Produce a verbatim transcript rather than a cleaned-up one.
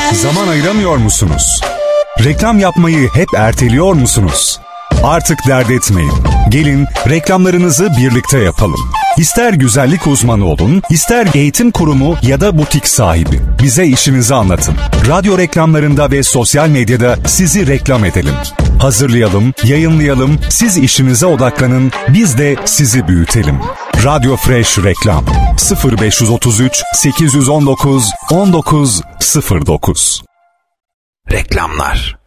Zaman ayıramıyor musunuz? Reklam yapmayı hep erteliyor musunuz? Artık dert etmeyin. Gelin reklamlarınızı birlikte yapalım. İster güzellik uzmanı olun, ister eğitim kurumu ya da butik sahibi. Bize işinizi anlatın. Radyo reklamlarında ve sosyal medyada sizi reklam edelim. Hazırlayalım, yayınlayalım, siz işinize odaklanın, biz de sizi büyütelim. Radyo Fresh Reklam sıfır beş otuz üç sekiz on dokuz on dokuz sıfır dokuz. Reklamlar.